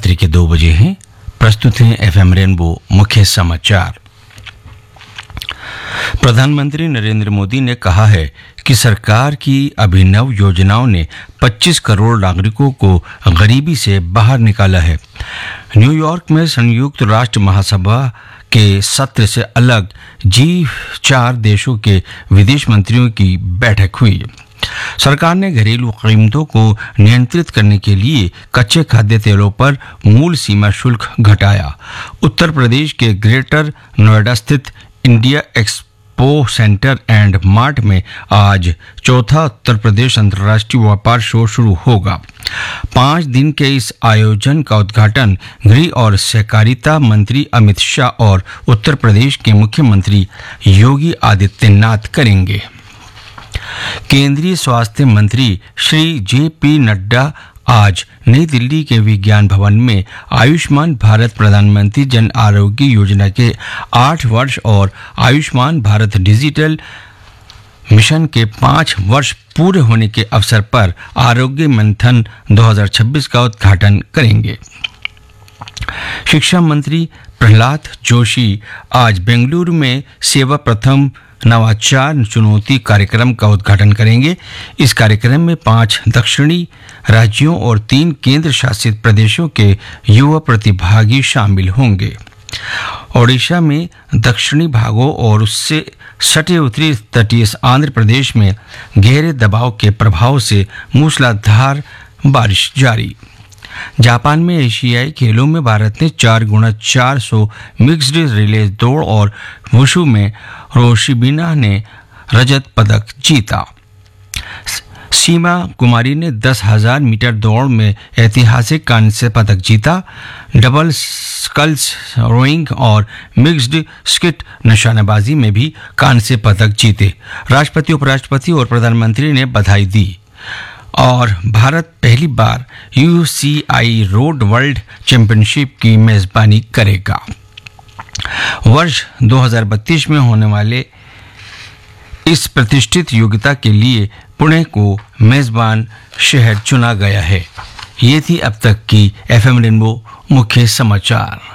रात्रि के 2 बजे हैं। प्रस्तुत हैं एफएम रेनबो मुख्य समाचार। प्रधानमंत्री नरेंद्र मोदी ने कहा है कि सरकार की अभिनव योजनाओं ने 25 करोड़ नागरिकों को गरीबी से बाहर निकाला है। न्यूयॉर्क में संयुक्त राष्ट्र महासभा के सत्र से अलग G4 देशों के विदेश मंत्रियों की बैठक हुई। सरकार ने घरेलू कीमतों को नियंत्रित करने के लिए कच्चे खाद्य तेलों पर मूल सीमा शुल्क घटाया। उत्तर प्रदेश के ग्रेटर नोएडा स्थित India expo centre and mart में आज चौथा उत्तर प्रदेश अंतर्राष्ट्रीय व्यापार शो शुरू होगा। 5 दिन के इस आयोजन का उद्घाटन गृह और सहकारिता मंत्री अमित शाह और उत्तर प्रदेश के मुख्यमंत्री योगी आदित्यनाथ करेंगे। केंद्रीय स्वास्थ्य मंत्री श्री जे.पी. नड्डा आज नई दिल्ली के विज्ञान भवन में आयुष्मान भारत प्रधानमंत्री जन आरोग्य योजना के 8 वर्ष और आयुष्मान भारत डिजिटल मिशन के 5 वर्ष पूरे होने के अवसर पर आरोग्य मंथन 2026 का उद्घाटन करेंगे। शिक्षा मंत्री प्रहलाद जोशी आज बेंगलुरु में सेवा प्रथम नवाचार चुनौती कार्यक्रम का उद्घाटन करेंगे। इस कार्यक्रम में 5 दक्षिणी राज्यों और 3 केंद्र शासित प्रदेशों के युवा प्रतिभागी शामिल होंगे। ओडिशा में दक्षिणी भागों और उससे सटे उत्तरी तटीय आंध्र प्रदेश में गहरे दबाव के प्रभाव से मूसलाधार बारिश जारी। जापान में एशियाई खेलों में भारत ने 4x400 मिक्स्ड रिले दौड़ और वुशु में रोशिबिना ने रजत पदक जीता। सीमा कुमारी ने 10,000 मीटर दौड़ में ऐतिहासिक कांस्य पदक जीता। डबल स्कल्स रोइंग और मिक्स्ड स्किट निशानेबाजी में भी कांस्य पदक जीते। राष्ट्रपति, उपराष्ट्रपति और प्रधानमंत्री ने बधाई दी। और भारत पहली बार UCI रोड वर्ल्ड चैंपियनशिप की मेजबानी करेगा। वर्ष 2032 में होने वाले इस प्रतिष्ठित योग्यता के लिए पुणे को मेजबान शहर चुना गया है। ये थी अब तक की एफएम रेनबो मुख्य समाचार।